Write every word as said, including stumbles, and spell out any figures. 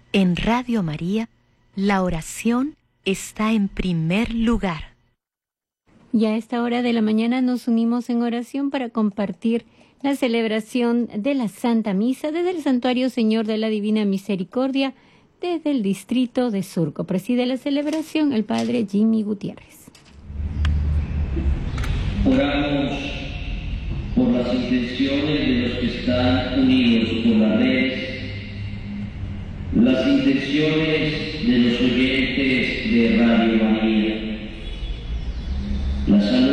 En Radio María, la oración está en primer lugar. Y a esta hora de la mañana nos unimos en oración para compartir la celebración de la Santa Misa desde el Santuario Señor de la Divina Misericordia, desde el distrito de Surco. Preside la celebración el Padre Jimmy Gutiérrez. Oramos por las intenciones de los que están unidos por la red, las intenciones